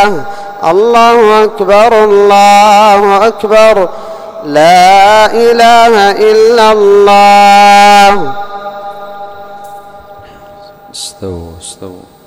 الله أكبر الله أكبر لا إله إلا الله. استووا استووا.